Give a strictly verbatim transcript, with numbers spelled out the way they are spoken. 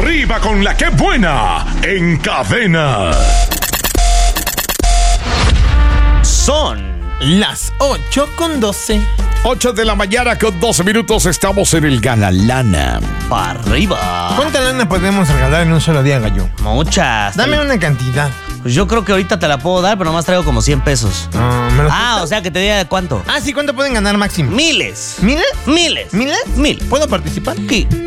Arriba con la que buena en Cadena. Son las ocho con doce. ocho de la mañana con doce minutos. Estamos en el Galalana. Para arriba. ¿Cuánta lana podemos regalar en un solo día, gallo? Muchas. Dame una cantidad. Pues yo creo que ahorita te la puedo dar, pero nomás traigo como cien pesos. Ah, ¿me lo Ah, prestas? o sea que te diga cuánto. Ah, sí, ¿cuánto pueden ganar máximo? Miles. ¿Miles? Miles. ¿Miles? Mil. ¿Puedo participar? ¿Qué?